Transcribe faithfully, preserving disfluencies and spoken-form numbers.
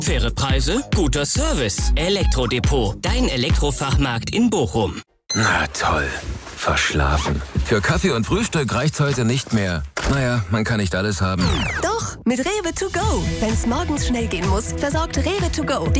Faire Preise, guter Service. Elektrodepot, dein Elektrofachmarkt in Bochum. Na toll. Verschlafen. Für Kaffee und Frühstück reicht's heute nicht mehr. Naja, man kann nicht alles haben. Doch, mit Rewe to go. Wenn's morgens schnell gehen muss, versorgt Rewe to go